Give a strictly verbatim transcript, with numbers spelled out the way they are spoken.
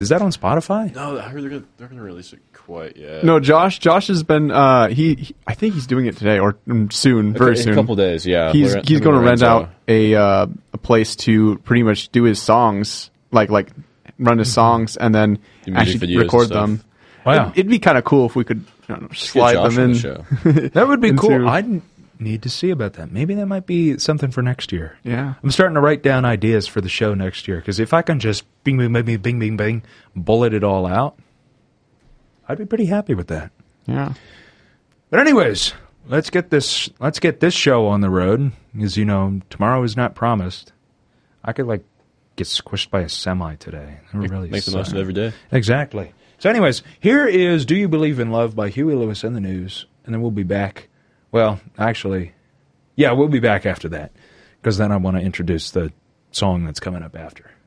Is that on Spotify? No, I heard they're gonna, they're gonna release it quite yet. No, Josh. Josh has been. Uh, he, he. I think he's doing it today or mm, soon, very in soon. a couple days. Yeah, He's We're- he's we're going to in rent Lorenzo. out a uh, a place to pretty much do his songs, like like run his songs and then Do music actually videos and record stuff. them. Wow. It'd, it'd be kind of cool if we could I don't know, slide Josh them on in. the show. That would be into- cool. I n- need to see about that. Maybe that might be something for next year. Yeah. I'm starting to write down ideas for the show next year, because if I can just bing, bing, bing, bing, bing, bing, bullet it all out, I'd be pretty happy with that. Yeah. But anyways, let's get this let's get this show on the road, because, you know, tomorrow is not promised. I could, like, get squished by a semi today. It would really Make the most suck. of every day. Exactly. So anyways, here is Do You Believe in Love by Huey Lewis and the News, and then we'll be back. Well, actually, yeah, we'll be back after that, because then I want to introduce the song that's coming up after.